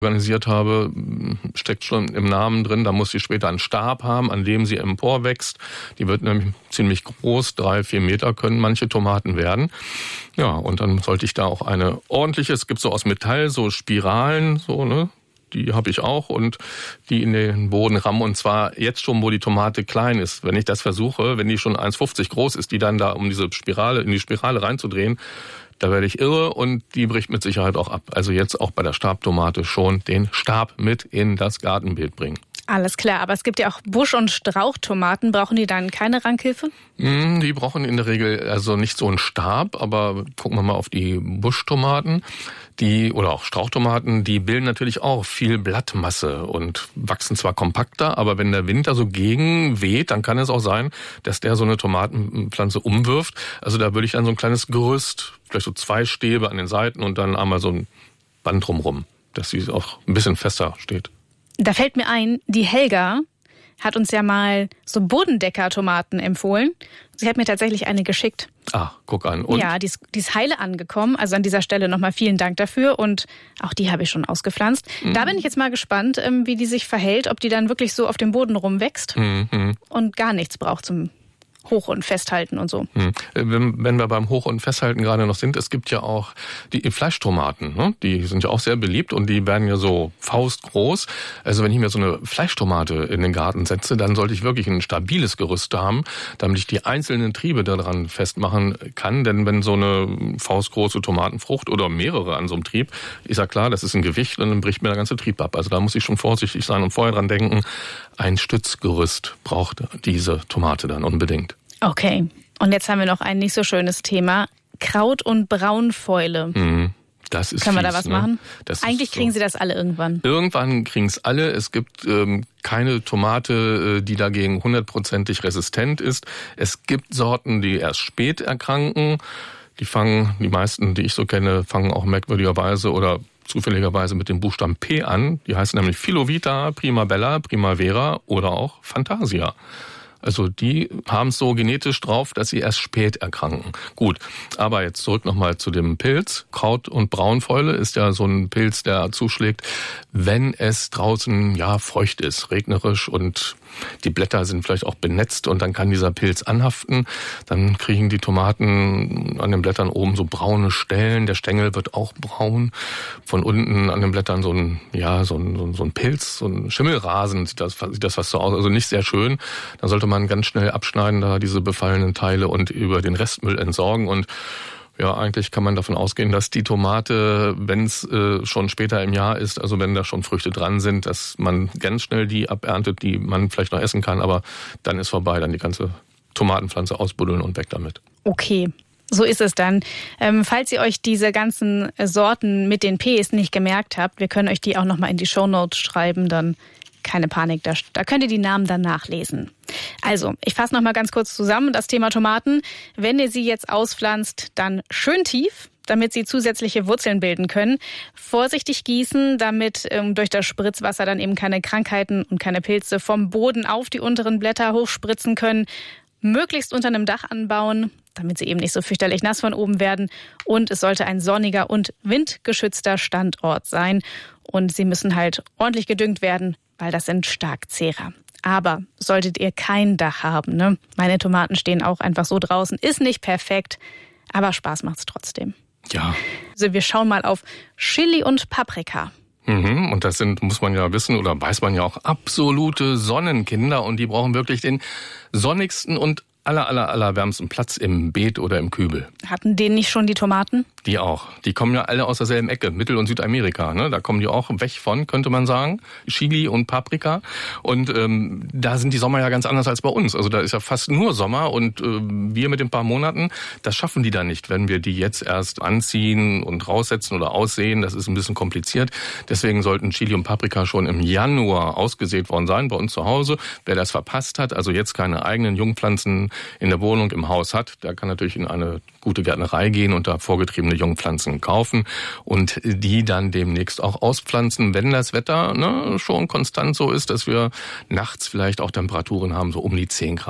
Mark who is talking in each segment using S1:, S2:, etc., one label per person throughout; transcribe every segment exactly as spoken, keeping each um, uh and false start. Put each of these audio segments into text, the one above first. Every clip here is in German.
S1: organisiert habe, steckt schon im Namen drin, da muss sie später einen Stab haben, an dem sie emporwächst. Die wird nämlich ziemlich groß, drei, vier Meter können manche Tomaten werden. Ja, und dann sollte ich da auch eine ordentliche, es gibt so aus Metall so Spiralen, so, ne? Die habe ich auch und die in den Boden rammen und zwar jetzt schon, wo die Tomate klein ist. Wenn ich das versuche, wenn die schon eins fünfzig groß ist, die dann da um diese Spirale, in die Spirale reinzudrehen, da werde ich irre und die bricht mit Sicherheit auch ab. Also jetzt auch bei der Stabtomate schon den Stab mit in das Gartenbeet bringen.
S2: Alles klar, aber es gibt ja auch Busch- und Strauchtomaten. Brauchen die dann keine Rankhilfe?
S1: Die brauchen in der Regel also nicht so einen Stab, aber gucken wir mal auf die Buschtomaten. Die, oder auch Strauchtomaten, die bilden natürlich auch viel Blattmasse und wachsen zwar kompakter, aber wenn der Wind da so gegen weht, dann kann es auch sein, dass der so eine Tomatenpflanze umwirft. Also da würde ich dann so ein kleines Gerüst, vielleicht so zwei Stäbe an den Seiten und dann einmal so ein Band drumrum, dass sie auch ein bisschen fester steht.
S2: Da fällt mir ein, die Helga hat uns ja mal so Bodendecker-Tomaten empfohlen. Sie hat mir tatsächlich eine geschickt.
S1: Ah, guck an. Und?
S2: Ja, die ist, die ist heile angekommen. Also an dieser Stelle nochmal vielen Dank dafür. Und auch die habe ich schon ausgepflanzt. Mhm. Da bin ich jetzt mal gespannt, wie die sich verhält, ob die dann wirklich so auf dem Boden rumwächst mhm. und gar nichts braucht zum Hoch- und Festhalten und so.
S1: Hm. Wenn, wenn wir beim Hoch- und Festhalten gerade noch sind, es gibt ja auch die Fleischtomaten, ne? Die sind ja auch sehr beliebt und die werden ja so faustgroß. Also wenn ich mir so eine Fleischtomate in den Garten setze, dann sollte ich wirklich ein stabiles Gerüst haben, damit ich die einzelnen Triebe daran festmachen kann. Denn wenn so eine faustgroße Tomatenfrucht oder mehrere an so einem Trieb, ist ja klar, das ist ein Gewicht und dann bricht mir der ganze Trieb ab. Also da muss ich schon vorsichtig sein und vorher dran denken, ein Stützgerüst braucht diese Tomate dann unbedingt.
S2: Okay, und jetzt haben wir noch ein nicht so schönes Thema. Kraut- und Braunfäule.
S1: Mhm. Das ist
S2: Können wir
S1: fies,
S2: da was
S1: ne?
S2: machen?
S1: Das
S2: Eigentlich
S1: so.
S2: kriegen sie das alle irgendwann.
S1: Irgendwann kriegen es alle. Es gibt ähm, keine Tomate, die dagegen hundertprozentig resistent ist. Es gibt Sorten, die erst spät erkranken. Die fangen, die meisten, die ich so kenne, fangen auch merkwürdigerweise oder zufälligerweise mit dem Buchstaben P an. Die heißen nämlich Filovita, Primabella, Primavera oder auch Fantasia. Also die haben es so genetisch drauf, dass sie erst spät erkranken. Gut, aber jetzt zurück nochmal zu dem Pilz. Kraut- und Braunfäule ist ja so ein Pilz, der zuschlägt, wenn es draußen ja feucht ist, regnerisch und die Blätter sind vielleicht auch benetzt und dann kann dieser Pilz anhaften. Dann kriegen die Tomaten an den Blättern oben so braune Stellen. Der Stängel wird auch braun. Von unten an den Blättern so ein, ja, so ein, so ein Pilz, so ein Schimmelrasen sieht das, sieht das fast so aus. Also nicht sehr schön. Dann sollte man ganz schnell abschneiden, da diese befallenen Teile und über den Restmüll entsorgen und ja, eigentlich kann man davon ausgehen, dass die Tomate, wenn es äh, schon später im Jahr ist, also wenn da schon Früchte dran sind, dass man ganz schnell die aberntet, die man vielleicht noch essen kann, aber dann ist vorbei, dann die ganze Tomatenpflanze ausbuddeln und weg damit.
S2: Okay, so ist es dann. Ähm, falls ihr euch diese ganzen Sorten mit den Ps nicht gemerkt habt, wir können euch die auch nochmal in die Shownotes schreiben, dann keine Panik, da, da könnt ihr die Namen dann nachlesen. Also, ich fasse noch mal ganz kurz zusammen das Thema Tomaten. Wenn ihr sie jetzt auspflanzt, dann schön tief, damit sie zusätzliche Wurzeln bilden können. Vorsichtig gießen, damit ähm, durch das Spritzwasser dann eben keine Krankheiten und keine Pilze vom Boden auf die unteren Blätter hochspritzen können. Möglichst unter einem Dach anbauen, damit sie eben nicht so fürchterlich nass von oben werden. Und es sollte ein sonniger und windgeschützter Standort sein. Und sie müssen halt ordentlich gedüngt werden, weil das sind Starkzehrer. Aber solltet ihr kein Dach haben, ne? Meine Tomaten stehen auch einfach so draußen, ist nicht perfekt, aber Spaß macht's trotzdem.
S1: Ja.
S2: Also wir schauen mal auf Chili und Paprika.
S1: Mhm, und das sind, muss man ja wissen oder weiß man ja auch, absolute Sonnenkinder und die brauchen wirklich den sonnigsten und aller, aller, aller wärmsten Platz im Beet oder im Kübel.
S2: Hatten den nicht schon die Tomaten?
S1: Die auch. Die kommen ja alle aus derselben Ecke, Mittel- und Südamerika. Ne? Da kommen die auch weg von, könnte man sagen. Chili und Paprika. Und ähm, da sind die Sommer ja ganz anders als bei uns. Also da ist ja fast nur Sommer und äh, wir mit den paar Monaten, das schaffen die dann nicht, wenn wir die jetzt erst anziehen und raussetzen oder aussehen. Das ist ein bisschen kompliziert. Deswegen sollten Chili und Paprika schon im Januar ausgesät worden sein bei uns zu Hause. Wer das verpasst hat, also jetzt keine eigenen Jungpflanzen in der Wohnung, im Haus hat, der kann natürlich in eine gute Gärtnerei gehen und da vorgetriebene Jungpflanzen kaufen und die dann demnächst auch auspflanzen, wenn das Wetter ne, schon konstant so ist, dass wir nachts vielleicht auch Temperaturen haben, so um die zehn Grad.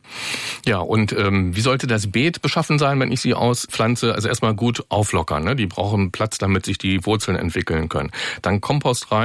S1: Ja, und ähm, wie sollte das Beet beschaffen sein, wenn ich sie auspflanze? Also erstmal gut auflockern, ne? Die brauchen Platz, damit sich die Wurzeln entwickeln können. Dann Kompost rein.